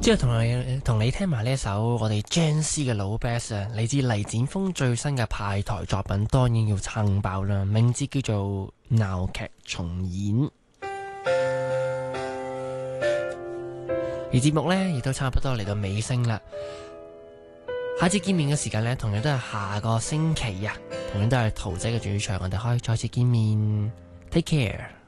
之後同你聽埋呢一首我哋張師嘅老 best 啊，嚟自黎展峰最新嘅派台作品，當然要撐爆啦，名字叫做鬧劇重演。而節目呢亦都差不多嚟到尾聲啦，下次見面嘅時間呢，同樣都係下個星期啊，同樣都係陶仔嘅主場，我哋可以再次見面。Take care。